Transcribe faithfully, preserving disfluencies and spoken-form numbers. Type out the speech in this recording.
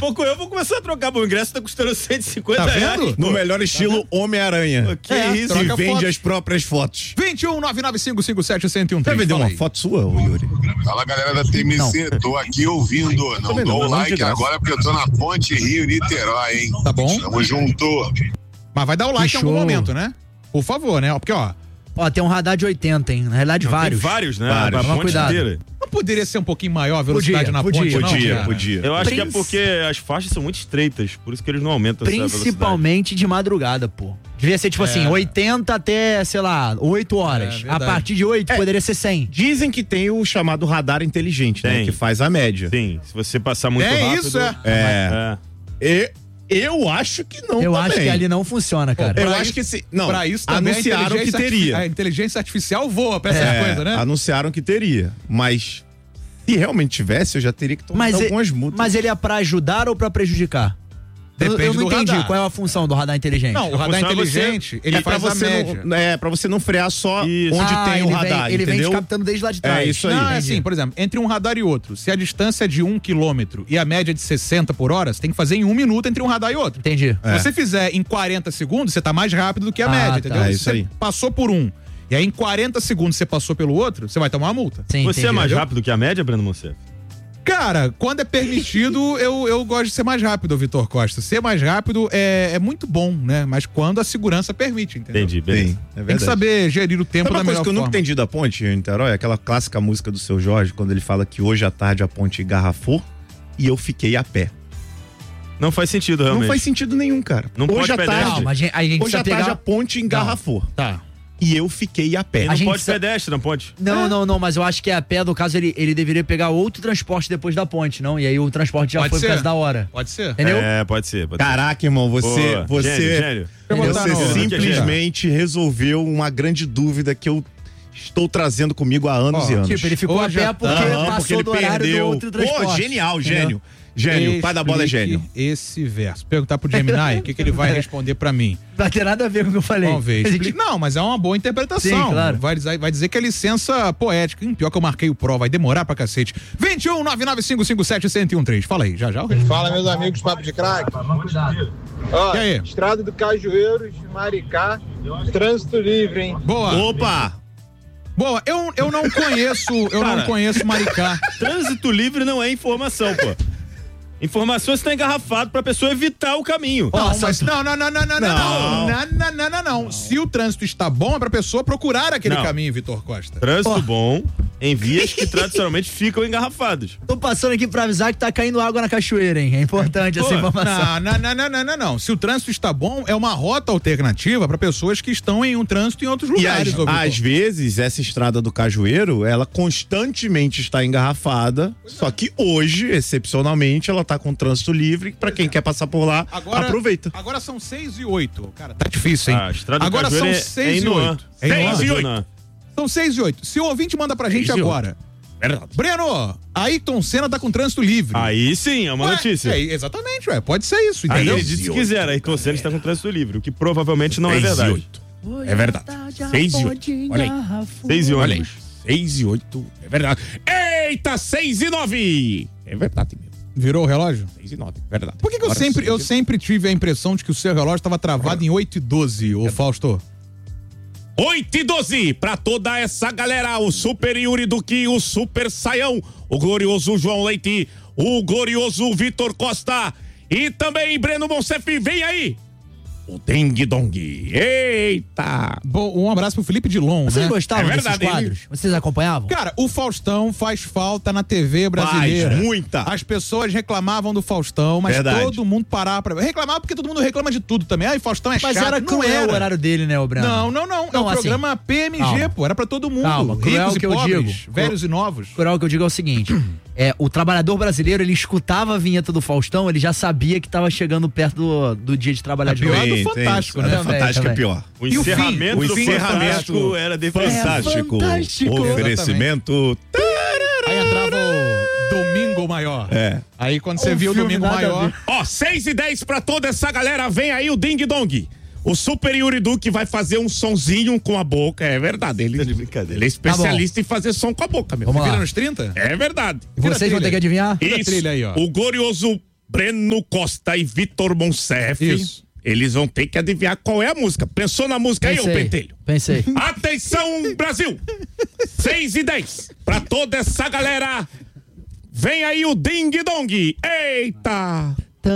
pouco eu vou começar a trocar, o ingresso tá custando cento e cinquenta Tá vendo? reais. No melhor estilo Tá Homem-Aranha. Que É, isso? E troca vende foto. as próprias fotos. vinte e um, nove nove cinco cinco sete, zero um Quer três. vender uma foto sua, ô Yuri? Fala, galera da T M C, tô aqui ouvindo. Não Também não, dou mas não de like graça. agora porque eu tô na ponte Rio-Niterói, hein? Tá bom. Tamo junto. Mas vai dar o like Que em algum show. momento, né? Por favor, né? Porque, ó, Ó, tem um radar de oitenta, hein? Na realidade, vários. Tem vários, né? Vários. A Toma ponte cuidado. inteira. não poderia ser um pouquinho maior a velocidade Podia, na podia. ponte, não? Podia, cara? podia. Eu acho que é Princ- porque as faixas são muito estreitas, por isso que eles não aumentam essa velocidade. Principalmente de madrugada, pô. Devia ser tipo assim, oitenta até, sei lá, oito horas. É, a verdade. partir de oito É. poderia ser cem. Dizem que tem o chamado radar inteligente, né? Tem. Que faz a média. Sim, se você passar muito É rápido... isso, é. É. É. E eu acho que não Eu também. acho que ali não funciona, cara. Eu Pra acho isso- que sim. Não, Pra isso também anunciaram a que inteligência teria. artifi- A inteligência artificial voa pra essas É, coisas, né? Anunciaram que teria. Mas se realmente tivesse, eu já teria que tomar Mas, e- algumas multas. mas ele é pra ajudar ou pra prejudicar? Eu- eu, Depende não do entendi radar. qual é a função do radar inteligente. Não, o radar função é inteligente, ele é pra faz a você média. não, é para você não frear só Isso. onde Ah, tem o ele radar, vem, ele vem entendeu? captando desde lá de trás. É isso aí. Não, é Entendi. assim, por exemplo, entre um radar e outro, se a distância é de um quilômetro e a média é de sessenta por hora, você tem que fazer em um minuto entre um radar e outro. Entendi. É. Se você fizer em quarenta segundos, você tá mais rápido do que a Ah, média, tá. entendeu? É Se isso você aí. passou por um, e aí em quarenta segundos você passou pelo outro, você vai tomar uma multa. Sim, Você é entendi. mais rápido que a média, Breno Monsef? Cara, quando é permitido, eu, eu gosto de ser mais rápido, Vitor Costa. Ser mais rápido é, é muito bom, né? Mas quando a segurança permite, entendeu? Entendi, beleza. Sim, é Tem que verdade. saber gerir o tempo Sabe da uma coisa melhor que eu nunca forma. entendi da ponte em Niterói? Aquela clássica música do Seu Jorge, quando ele fala que hoje à tarde a ponte engarrafou e eu fiquei a pé. Não faz sentido, realmente. Não faz sentido nenhum, cara. Não hoje pode à pedestre. tarde, Calma, a gente, a gente hoje à precisa tarde pegar... a ponte engarrafou Tá. e eu fiquei a pé. E A não gente pode precisa- pedestre na ponte. Não, não, não, mas eu acho que a pé, no caso, ele, ele deveria pegar outro transporte depois da ponte, não? E aí o transporte já Pode foi ser. por causa da hora. Pode ser? Entendeu? É, pode ser. Pode ser. Caraca, irmão, você, Boa. você, Gênio, gênio. Eu vou botar você no- simplesmente resolveu uma grande dúvida que eu estou trazendo comigo há anos Ó, e anos. Tipo, ele ficou Hoje a pé à porque Aham, passou porque ele do horário perdeu. do outro transporte. Pô, genial, Entendeu? gênio. Gênio, o pai da bola é Explique gênio. esse verso. Perguntar pro Gemini o que, que ele vai responder pra mim. Não vai ter nada a ver com o que eu falei. Vamos ver. A gente- Explique- Não, mas é uma boa interpretação. Sim, claro. Vai dizer, vai dizer que é licença poética. Hum, pior que eu marquei o pró, vai demorar pra cacete. vinte e um, nove nove cinco cinco sete, zero um três. Fala aí, já já. eu respondo. Fala, meus amigos, papo de craque. Ó, E aí? Estrada do Cajueiros, Maricá, trânsito livre, hein? Boa. Opa! Boa, eu, eu não conheço, eu Cara. não conheço Maricá. Trânsito livre não é informação, pô. Informação está engarrafado pra pessoa evitar o caminho. Não, Nossa, mas não, não, não, não, não, não, não, não, não, não, não, não. Se o trânsito está bom, é pra pessoa procurar aquele Não. caminho, Vitor Costa. Trânsito bom em vias que tradicionalmente ficam engarrafadas. Tô passando aqui pra avisar que tá caindo água na cachoeira, hein? É importante essa Pô, informação. Não, não, não, não, não, não, não. Se o trânsito está bom, é uma rota alternativa para pessoas que estão em um trânsito em outros E lugares. às, ô Vitor. às vezes, essa estrada do Cajueiro, ela constantemente está engarrafada, só que hoje, excepcionalmente, ela tá com trânsito livre, pra quem quer passar por lá, Agora, aproveita. Agora são seis e oito. Cara, tá difícil, hein? Ah, a estrada do agora são Cajueiro é- seis é em e Noan. oito. É em Seis Noan? e oito. Não. São seis e oito. Se o ouvinte manda pra gente Seis e oito. agora. Verdade. Breno, Ayrton Senna tá com trânsito livre. Aí sim, é uma Ué, notícia. é, exatamente, ué. Pode ser isso, Aí entendeu? acredite se quiser, aí Senna está com trânsito livre, o que provavelmente não é Seis e verdade. oito. É verdade. Seis e oito. Olha aí. Seis e Olha aí. ônibus. Seis e oito. É verdade. Eita, seis e nove. É verdade mesmo. Virou o relógio? Seis e nove. Verdade. Por que, que eu, Agora sempre, eu seis e- sempre tive a impressão de que o seu relógio estava travado em oito e doze, ô Fausto? oito e doze, pra toda essa galera, o Super Yuri Duque, o Super Saião, o glorioso João Leite, o glorioso Vitor Costa e também Breno Monsef, vem aí, o Deng Dong. Eita! Bom, um abraço pro Felipe Dilon, Vocês né? gostavam É verdade, desses quadros? Vocês acompanhavam? Cara, o Faustão faz falta na T V brasileira. Faz muita. As pessoas reclamavam do Faustão, mas Verdade. todo mundo parava pra... Reclamava porque todo mundo reclama de tudo também. Ai, Faustão é Mas chato. era não cruel era. o horário dele, né, o Breno? Não, não, não. É Não, o assim, programa P M G, calma. pô. Era pra todo mundo. Calma, cruel Ricos e que eu pobres, digo. velhos e novos. Cruel que eu digo é o seguinte, é, o trabalhador brasileiro, ele escutava a vinheta do Faustão, ele já sabia que tava chegando perto do, do dia de trabalhar de pior novo. do Tem, Fantástico, tem. né? A do Fantástico Também, é pior. O E o fim? encerramento O do encerramento Fantástico era definido. Fantástico. fantástico. Oferecimento. Aí entrava o Domingo Maior. É. Aí quando você Um viu o filme Domingo nada a Maior... ver. Ó, seis e dez pra toda essa galera, vem aí o Ding Dong. O Super Yuri Duque vai fazer um sonzinho com a boca, é verdade. Ele, de brincadeira. ele é especialista em fazer som com a boca, meu. Vamos lá. Vira nos trilha? É verdade. Vira Vocês vão trilha. ter que adivinhar? Tira a trilha aí, ó. O glorioso Breno Costa e Vitor Monsef. Isso. Eles vão ter que adivinhar qual é a música. Pensou na música aí, ô Pentelho? Pensei. Atenção, Brasil! seis e dez. Pra toda essa galera, vem aí o Ding Dong. Eita!